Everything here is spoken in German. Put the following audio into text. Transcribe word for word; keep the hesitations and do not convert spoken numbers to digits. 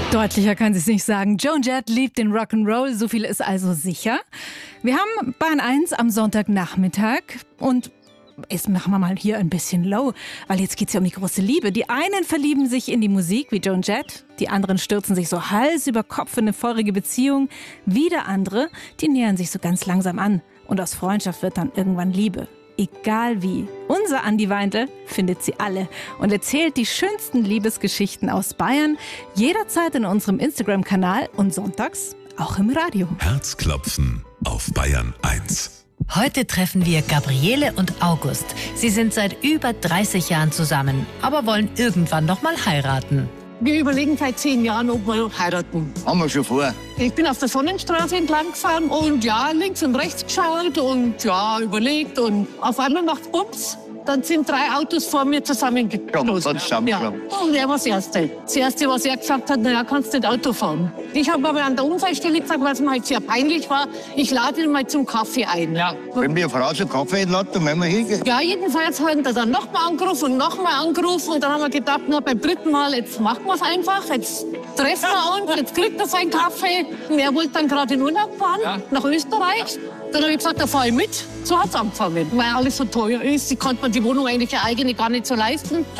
Deutlicher kann sie es nicht sagen. Joan Jett liebt den Rock'n'Roll, so viel ist also sicher. Wir haben Bahn eins am Sonntagnachmittag und jetzt machen wir mal hier ein bisschen low, weil jetzt geht es ja um die große Liebe. Die einen verlieben sich in die Musik wie Joan Jett, die anderen stürzen sich so Hals über Kopf in eine feurige Beziehung. Wieder andere, die nähern sich so ganz langsam an und aus Freundschaft wird dann irgendwann Liebe. Egal wie. Unser Andi Weindl findet sie alle und erzählt die schönsten Liebesgeschichten aus Bayern, jederzeit in unserem Instagram-Kanal und sonntags auch im Radio. Herzklopfen auf Bayern eins. Heute treffen wir Gabriele und August. Sie sind seit über dreißig Jahren zusammen, aber wollen irgendwann noch mal heiraten. Wir überlegen seit zehn Jahren, ob wir heiraten. Haben wir schon vor. Ich bin auf der Sonnenstraße entlang gefahren und ja, links und rechts geschaut und ja, überlegt und auf einmal macht Bums. Dann sind drei Autos vor mir zusammengestoßen. Ja, und er war das Erste. Das Erste, was er gesagt hat, naja, kannst nicht Auto fahren. Ich habe aber an der Unfallstelle gesagt, weil es mir halt sehr peinlich war, ich lade ihn mal zum Kaffee ein. Ja. Wenn mir eine Frau zum Kaffee einlädt, dann werden wir hingehen. Ja, jedenfalls haben wir dann nochmal angerufen und nochmal angerufen. Und dann haben wir gedacht, na, beim dritten Mal, jetzt machen wir es einfach. Jetzt treffen wir uns, jetzt kriegt er seinen Kaffee. Und er wollte dann gerade in Urlaub fahren, ja, nach Österreich. Dann habe ich gesagt, da fahre ich mit. So hat es angefangen. Weil alles so teuer ist, ich konnte mir die Wohnung eigentlich ja eigene gar nicht so leisten.